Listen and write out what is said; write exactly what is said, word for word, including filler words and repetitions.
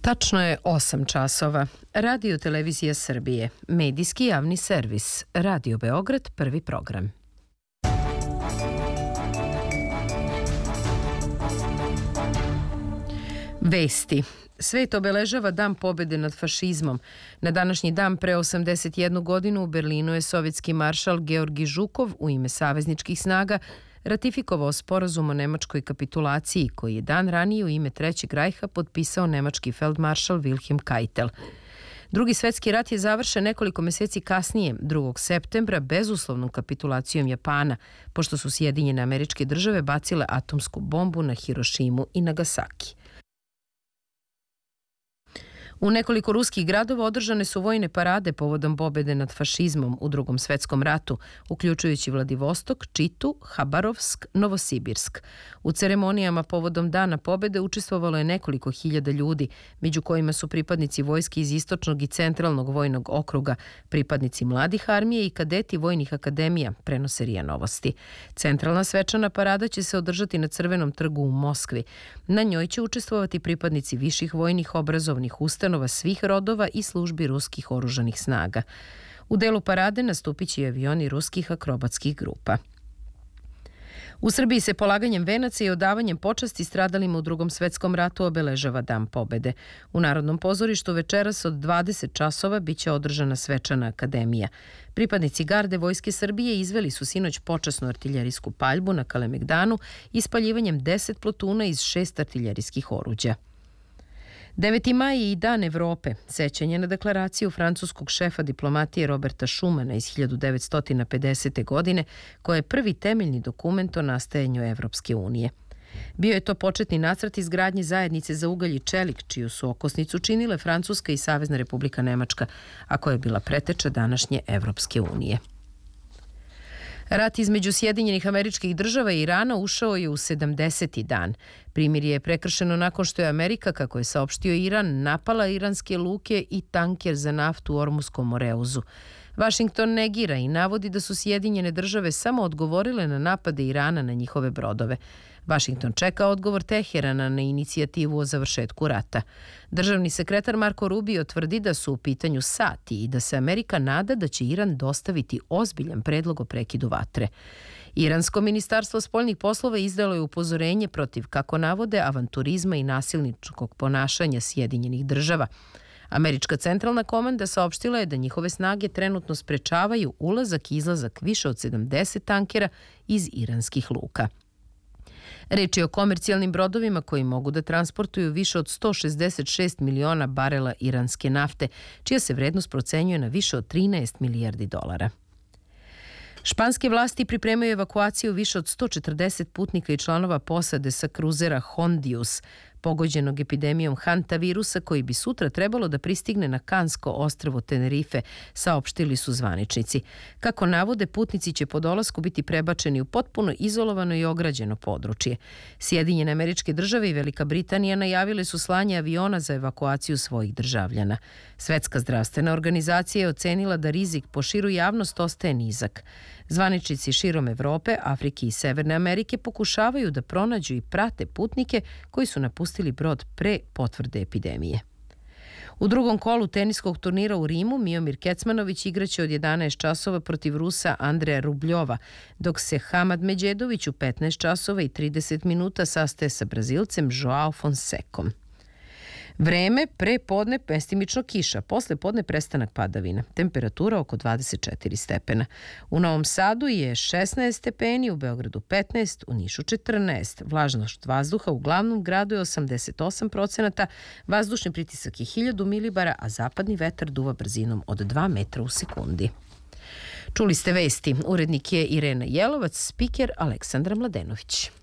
Tačno je osam časova. Radio Televizija Srbije, medijski javni servis, Radio Beograd, prvi program. Vesti. Svet obeležava Dan pobede nad fašizmom. Na današnji dan pre osamdeset jednu godinu u Berlinu je sovjetski maršal Georgi Žukov u ime savezničkih snaga ratifikovao sporazum o nemačkoj kapitulaciji koji je dan ranije u ime Trećeg rajha potpisao nemački feldmaršal Wilhelm Keitel. Drugi svetski rat je završen nekoliko meseci kasnije, drugog septembra, bezuslovnom kapitulacijom Japana, pošto su Sjedinjene Američke Države bacile atomsku bombu na Hirošimu i Nagasaki. U nekoliko ruskih gradova održane su vojne parade povodom pobede nad fašizmom u Drugom svetskom ratu, uključujući Vladivostok, Čitu, Habarovsk, Novosibirsk. U ceremonijama povodom Dana pobede učestvovalo je nekoliko hiljada ljudi, među kojima su pripadnici vojske iz Istočnog i Centralnog vojnog okruga, pripadnici mladih armije i kadeti vojnih akademija, prenose R I A Novosti. Centralna svečana parada će se održati na Crvenom trgu u Moskvi. Na njoj će učestvovati pripadnici viših vojnih obrazovnih ustanova svih rodova i službi ruskih oružanih snaga. U delu parade nastupit će i avioni ruskih akrobatskih grupa. U Srbiji se polaganjem venaca i odavanjem počasti stradalima u Drugom svetskom ratu obeležava Dan pobede. U Narodnom pozorištu večeras od dvadeset časova biće održana svečana akademija. Pripadnici garde Vojske Srbije izveli su sinoć počasnu artiljerijsku paljbu na Kalemegdanu ispaljivanjem deset plotuna iz šest artiljerijskih oruđa. deveti maj je i Dan Evrope, sećanje na deklaraciju francuskog šefa diplomatije Roberta Schumana iz hiljadu devetsto pedesete. godine, koja je prvi temeljni dokument o nastajanju Evropske unije. Bio je to početni nacrt izgradnje zajednice za ugalj i čelik, čiju su okosnicu činile Francuska i Savezna Republika Nemačka, a koja je bila preteča današnje Evropske unije. Rat između Sjedinjenih Američkih Država i Irana ušao je u sedamdeseti dan. Primirje je prekršeno nakon što je Amerika, kako je saopštio Iran, napala iranske luke i tanker za naftu u Ormuskom Moreuzu. Vašington negira i navodi da su Sjedinjene Države samo odgovorile na napade Irana na njihove brodove. Vašington čeka odgovor Teherana na inicijativu o završetku rata. Državni sekretar Marko Rubio tvrdi da su u pitanju sati i da se Amerika nada da će Iran dostaviti ozbiljan predlog o prekidu vatre. Iransko ministarstvo spoljnih poslova izdalo je upozorenje protiv, kako navode, avanturizma i nasilničkog ponašanja Sjedinjenih Država. Američka centralna komanda saopštila je da njihove snage trenutno sprečavaju ulazak i izlazak više od sedamdeset tankera iz iranskih luka. Reč je o komercijalnim brodovima koji mogu da transportuju više od sto šezdeset šest miliona barela iranske nafte, čija se vrednost procenjuje na više od trinaest milijardi dolara. Španske vlasti pripremaju evakuaciju više od sto četrdeset putnika i članova posade sa kruzera Hondius, pogođenog epidemijom hantavirusa, koji bi sutra trebalo da pristigne na Kansko ostrvo Tenerife, saopštili su zvaničnici. Kako navode, putnici će po dolasku biti prebačeni u potpuno izolovano i ograđeno područje. Sjedinjene Američke Države i Velika Britanija najavile su slanje aviona za evakuaciju svojih državljana. Svetska zdravstvena organizacija je ocenila da rizik po širu javnost ostaje nizak. Zvaničnici širom Evrope, Afrike i Severne Amerike pokušavaju da pronađu i prate putnike koji su napustili brod pre potvrde epidemije. U drugom kolu teniskog turnira u Rimu Miomir Kecmanović igraće od jedanaest časova protiv Rusa Andreja Rubljova, dok se Hamad Međedović u petnaest časova i trideset minuta sastaje sa Brazilcem Joao Fonsecom. Vreme, pre podne mestimično kiša, posle podne prestanak padavina. Temperatura oko dvadeset četiri stepena. U Novom Sadu je šesnaest stepeni, u Beogradu petnaest, u Nišu četrnaest. Vlažnost vazduha u glavnom gradu je osamdeset osam procenata, vazdušni pritisak je hiljadu milibara, a zapadni vetar duva brzinom od dva metra u sekundi. Čuli ste vesti. Urednik je Irena Jelovac, spiker Aleksandra Mladenović.